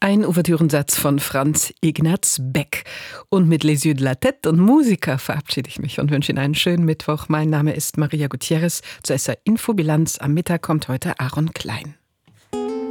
Ein Ouvertürensatz von Franz Ignaz Beck. Und mit Les Yeux de la Tête und Musiker verabschiede ich mich und wünsche Ihnen einen schönen Mittwoch. Mein Name ist Maria Gutierrez. Zur SR Infobilanz am Mittag kommt heute Aaron Klein.